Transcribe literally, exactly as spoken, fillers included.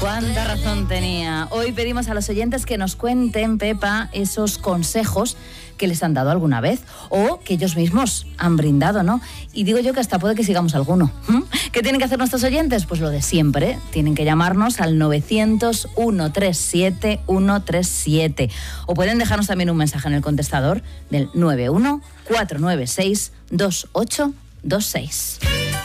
Cuánta razón tenía. Hoy pedimos a los oyentes que nos cuenten, Pepa, esos consejos que les han dado alguna vez o que ellos mismos han brindado, ¿no? Y digo yo que hasta puede que sigamos alguno. ¿Mm? ¿Qué tienen que hacer nuestros oyentes? Pues lo de siempre. Tienen que llamarnos al novecientos, ciento treinta y siete, ciento treinta y siete. O pueden dejarnos también un mensaje en el contestador del nueve uno cuatro nueve seis dos ocho dos seis.